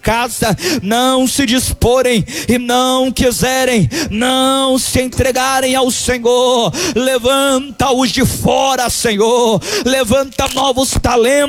casa não se disporem e não quiserem, não se entregarem ao Senhor, levanta-os de fora, Senhor, levanta novos talentos